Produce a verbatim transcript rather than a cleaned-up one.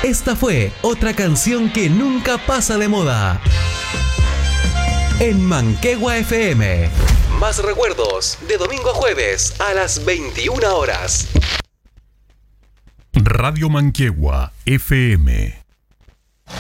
Esta fue otra canción que nunca pasa de moda. En Manquehue F M. Más recuerdos de domingo a jueves a las veintiuna horas. Radio Manquehue F M.